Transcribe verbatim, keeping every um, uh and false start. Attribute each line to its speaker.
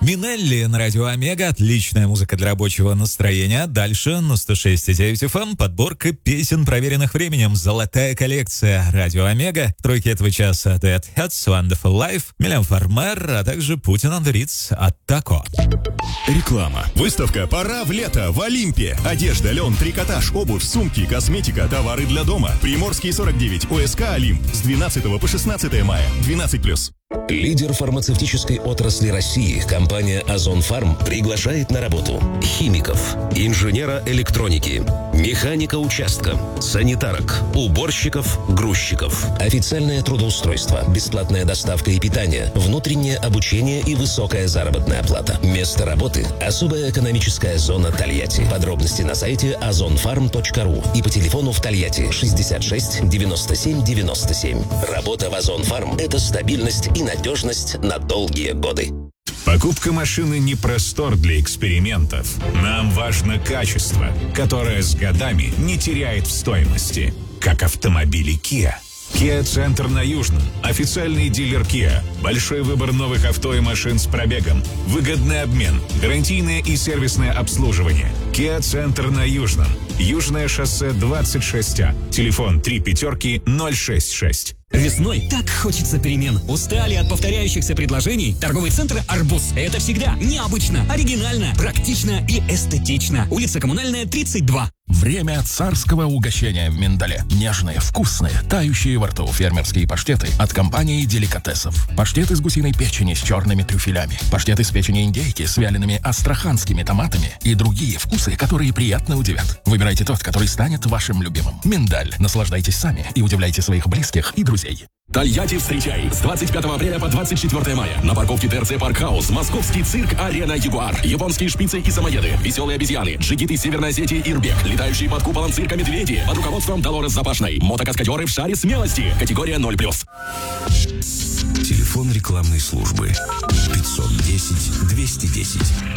Speaker 1: Минелли на радио Омега. Отличная музыка для рабочего настроения. Дальше на сто шесть и девять эф эм подборка песен, проверенных временем. Золотая коллекция радио Омега. В тройке этого часа Dead Heads, Wonderful Life, Милен Фармер, а также Путин and the Ritz от Тако.
Speaker 2: Реклама. Выставка «Пора в лето» в Олимпе. Одежда, лен, трикотаж, обувь, сумки, косметика, товары для дома. Приморский сорок девять, ОСК «Олимп». С двенадцатого по шестнадцатое мая. двенадцать плюс.
Speaker 3: Лидер фармацевтической отрасли России, компания «Озон Фарм» приглашает на работу химиков, инженера электроники, механика участка, санитарок, уборщиков, грузчиков. Официальное трудоустройство, бесплатная доставка и питание, внутреннее обучение и высокая заработная плата. Место работы – особая экономическая зона Тольятти. Подробности на сайте озон фарм точка ру и по телефону в Тольятти шестьдесят шесть девяносто семь девяносто семь. Работа в «Озон Фарм» – это стабильность и надежность на долгие годы.
Speaker 4: Покупка машины не простор для экспериментов. Нам важно качество, которое с годами не теряет в стоимости, как автомобили Kia. Kia Центр на Южном. Официальный дилер Kia. Большой выбор новых авто и машин с пробегом. Выгодный обмен. Гарантийное и сервисное обслуживание. Kia Центр на Южном. Южное шоссе двадцать шесть А. Телефон три пятерки ноль шесть шесть.
Speaker 5: Весной так хочется перемен. Устали от повторяющихся предложений? Торговый центр «Арбуз» — это всегда необычно, оригинально, практично и эстетично. Улица Коммунальная, тридцать два.
Speaker 6: Время царского угощения в миндале. Нежные, вкусные, тающие во рту фермерские паштеты от компании «Деликатесов». Паштет из гусиной печени с черными трюфелями. Паштет из печени индейки с вялеными астраханскими томатами и другие вкусы, которые приятно удивят. Выбирайте тот, который станет вашим любимым. Миндаль. Наслаждайтесь сами и удивляйте своих близких и друзей.
Speaker 7: Тольятти встречай! С двадцать пятого апреля по двадцать четвёртое мая на парковке ТРЦ Паркхаус московский цирк «Арена Ягуар». Японские шпицы и самоеды, веселые обезьяны, джигиты Северной Осетии и Ирбек, летающие под куполом цирка медведи под руководством Долорес Запашной, мотокаскадеры в шаре смелости, категория ноль плюс.
Speaker 3: Телефон рекламной службы пятьсот десять двести десять.